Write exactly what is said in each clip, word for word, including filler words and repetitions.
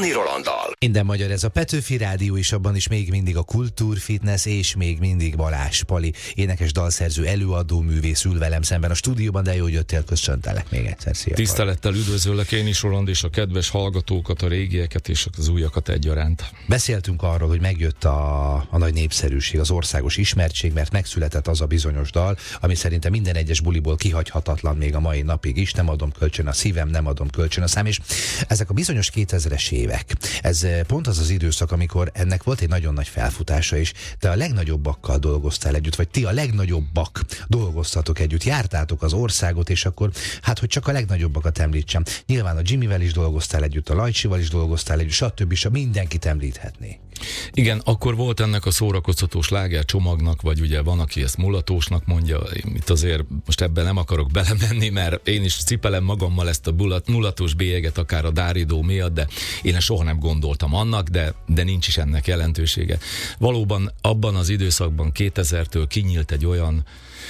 Czoller Rolanddal. Minden magyar, ez a Petőfi Rádió, és abban is még mindig a Kultúr, Fitness, és még mindig Balázs Pali, énekes, dalszerző, előadó, művész ül velem szemben a stúdióban, de jó, hogy jöttél, köszöntelek még egyszer. Szia, tisztelettel üdvözöllek én is, Roland, és a kedves hallgatókat, a régieket és az újakat egyaránt. Beszéltünk arról, hogy megjött a, a nagy népszerűség, az országos ismertség, mert megszületett az a bizonyos dal, ami szerintem minden egyes buliból kihagyhatatlan még a mai napig is. Nem adom kölcsön a szívem, nem adom kölcsön a szám, és ezek a bizonyos kétezres évek, ez pont az az időszak, amikor ennek volt egy nagyon nagy felfutása is. Te a legnagyobbakkal dolgoztál együtt, vagy ti a legnagyobbak dolgoztatok együtt, jártátok az országot, és akkor, hát hogy csak a legnagyobbakat említsem. Nyilván a Jimmyvel is dolgoztál együtt, a Lajcsival is dolgoztál együtt, stb. És mindenkit említhetné. Igen, akkor volt ennek a szórakoztató sláger csomagnak, vagy ugye van, aki ezt mulatósnak mondja, itt azért most ebben nem akarok belemenni, mert én is cipelem magammal ezt a mulatos bélyeget, akár a Dáridó miatt, de én soha nem gondoltam annak, de, de nincs is ennek jelentősége. Valóban abban az időszakban kétezertől kinyílt egy olyan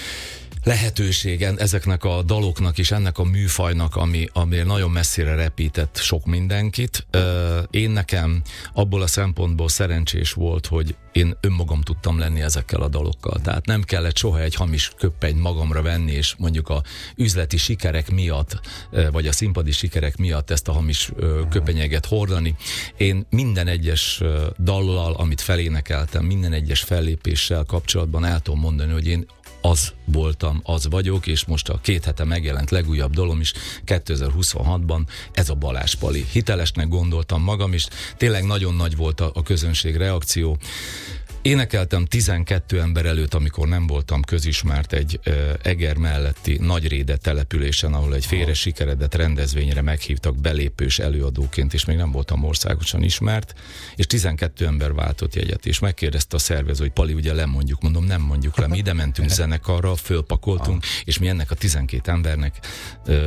lehetőségen ezeknek a daloknak és ennek a műfajnak, ami, ami nagyon messzire repített sok mindenkit. Én nekem abból a szempontból szerencsés volt, hogy én önmagam tudtam lenni ezekkel a dalokkal. Tehát nem kellett soha egy hamis köppenyt magamra venni, és mondjuk a üzleti sikerek miatt, vagy a színpadi sikerek miatt ezt a hamis köpenyeget hordani. Én minden egyes dallal, amit felénekeltem, minden egyes fellépéssel kapcsolatban el tudom mondani, hogy én az voltam, az vagyok, és most a két hete megjelent legújabb dalom is kétezer-huszonhatban, ez a Balázs Pali. Hitelesnek gondoltam magam is, tényleg nagyon nagy volt a, a közönség reakció. Énekeltem tizenkét ember előtt, amikor nem voltam közismert egy uh, Eger melletti Nagyréde településen, ahol egy félre sikeredett rendezvényre meghívtak belépős előadóként, és még nem voltam országosan ismert, és tizenkét ember váltott jegyet, és megkérdezte a szervező, hogy Pali, ugye lemondjuk, mondom, nem mondjuk le, mi ide mentünk zenekarra, fölpakoltunk, és mi ennek a tizenkét embernek uh,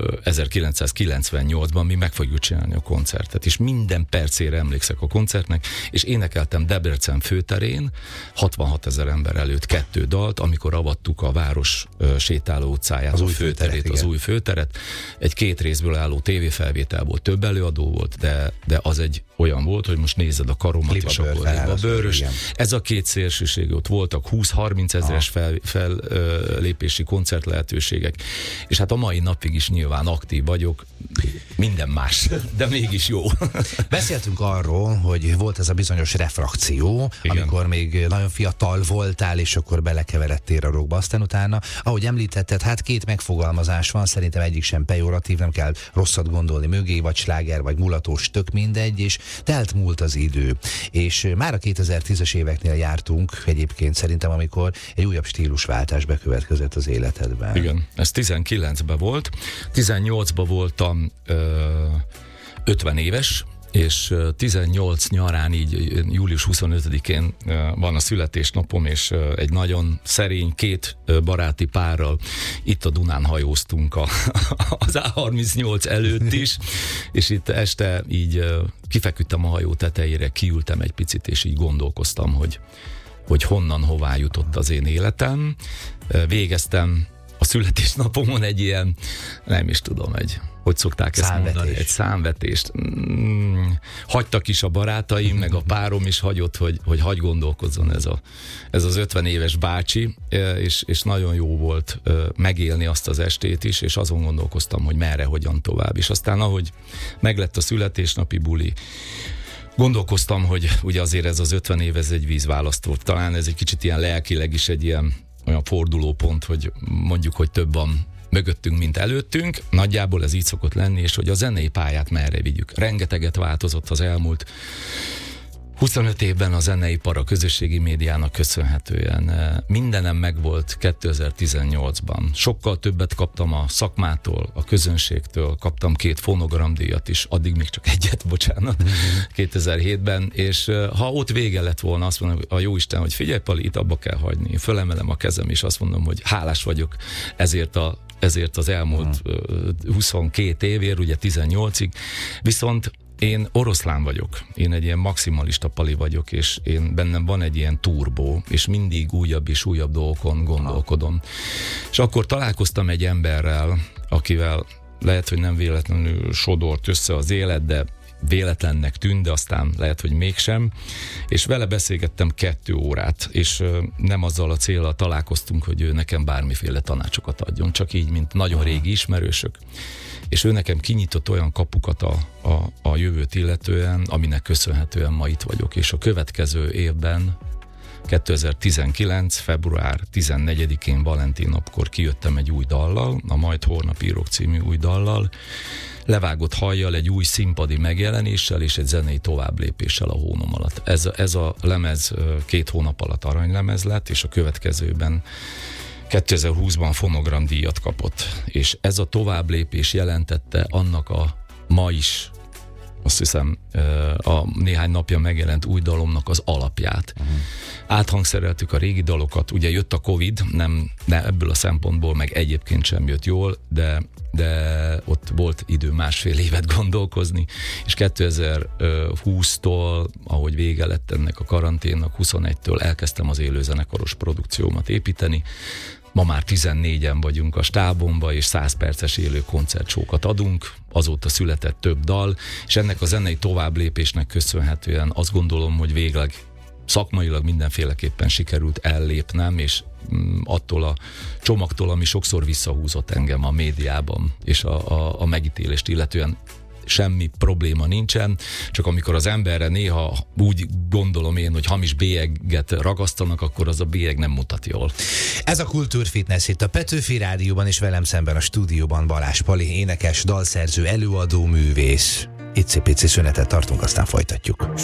ezerkilencszázkilencvennyolcban mi meg fogjuk csinálni a koncertet, és minden percére emlékszek a koncertnek, és énekeltem Debrecen főterén, hatvanhatezer ember előtt kettő dalt, amikor avattuk a város uh, sétáló utcáját, az, az új főterét, főteret, az új főteret. Egy két részből álló tévéfelvétel volt, több előadó volt, de, de az egy olyan volt, hogy most nézed a karomat, és akkor a bőrös. Ez a két szélsőség, ott voltak húsz-harminc ezeres fellépési fel, koncert lehetőségek, és hát a mai napig is nyilván aktív vagyok, minden más, de mégis jó. Beszéltünk arról, hogy volt ez a bizonyos refrakció, igen, amikor még nagyon fiatal voltál, és akkor belekeveredtél a rockba, aztán utána, ahogy említetted, hát két megfogalmazás van, szerintem egyik sem pejoratív, nem kell rosszat gondolni mögé, vagy sláger, vagy mulatós, tök mindegy, és telt múlt az idő. És már a kétezer-tízes éveknél jártunk egyébként szerintem, amikor egy újabb stílusváltás bekövetkezett az életedben. Igen, ez tizenkilencben volt, tizennyolcban voltam ö, ötven éves, és tizennyolc nyarán, így július huszonötödikén van a születésnapom, és egy nagyon szerény két baráti párral itt a Dunán hajóztunk a, az á harmincnyolc előtt is, és itt este így kifeküdtem a hajó tetejére, kiültem egy picit, és így gondolkoztam, hogy, hogy honnan, hová jutott az én életem. Végeztem a születésnapomon egy ilyen, nem is tudom, egy hogy szokták ezt számvetés. mondani, egy számvetést. Mm, hagytak is a barátaim, meg a párom is hagyott, hogy, hogy hagy gondolkozzon ez, a, ez az ötven éves bácsi, és, és nagyon jó volt megélni azt az estét is, és azon gondolkoztam, hogy merre, hogyan tovább. És aztán ahogy meglett a születésnapi buli, gondolkoztam, hogy ugye azért ez az ötven év, ez egy vízválasztó. Talán ez egy kicsit ilyen lelkileg is egy ilyen olyan fordulópont, hogy mondjuk, hogy több van mögöttünk, mint előttünk. Nagyjából ez így szokott lenni, és hogy a zenei pályát merre vigyük. Rengeteget változott az elmúlt huszonöt évben a zeneipar, a közösségi médiának köszönhetően. Mindenem megvolt kétezer-tizennyolcban. Sokkal többet kaptam a szakmától, a közönségtől, kaptam két fonogramdíjat is, addig még csak egyet, bocsánat, kétezer-hétben, és ha ott vége lett volna, azt mondom, a jóisten, hogy figyelj Pali, itt abba kell hagyni. Fölemelem a kezem, és azt mondom, hogy hálás vagyok ezért a ezért az elmúlt uh, huszonkét évért, ugye tizennyolcig, viszont én oroszlán vagyok, én egy ilyen maximalista Pali vagyok, és én bennem van egy ilyen turbó, és mindig újabb és újabb dolgokon gondolkodom. És akkor találkoztam egy emberrel, akivel lehet, hogy nem véletlenül sodort össze az élet, de véletlennek tűnt, de aztán lehet, hogy mégsem, és vele beszélgettem kettő órát, és nem azzal a céllal találkoztunk, hogy ő nekem bármiféle tanácsokat adjon, csak így, mint nagyon régi ismerősök, és ő nekem kinyitott olyan kapukat a, a, a jövőt illetően, aminek köszönhetően ma itt vagyok, és a következő évben, kétezer-tizenkilenc. február tizennegyedikén Valentin napkor kijöttem egy új dallal, a Majd Holnap írok című új dallal, levágott hajjal, egy új színpadi megjelenéssel és egy zenei továbblépéssel a hónom alatt. Ez, ez a lemez két hónap alatt aranylemez lett, és a következőben kétezer-húszban fonogram díjat kapott. És ez a továbblépés jelentette annak a ma is, azt hiszem, a néhány napja megjelent új dalomnak az alapját. Uh-huh. Áthangszereltük a régi dalokat, ugye jött a Covid, nem, nem ebből a szempontból, meg egyébként sem jött jól, de, de ott volt idő másfél évet gondolkozni, és kétezer-húsztól, ahogy vége lett ennek a karanténnak, huszonegytől elkezdtem az élőzenekaros produkciómat építeni. Ma már tizennégyen vagyunk a stábomba, és száz perces élő koncertsókat adunk, azóta született több dal, és ennek a zenei továbblépésnek köszönhetően azt gondolom, hogy végleg szakmailag mindenféleképpen sikerült ellépnem, és attól a csomagtól, ami sokszor visszahúzott engem a médiában, és a, a, a megítélést illetően semmi probléma nincsen, csak amikor az emberre néha úgy gondolom én, hogy hamis bélyeget ragasztanak, akkor az a bélyeg nem mutat jól. Ez a Kultúrfitness itt a Petőfi Rádióban, és velem szemben a stúdióban Balázs Pali, énekes, dalszerző, előadó, művész. Icipici szünetet tartunk, aztán folytatjuk.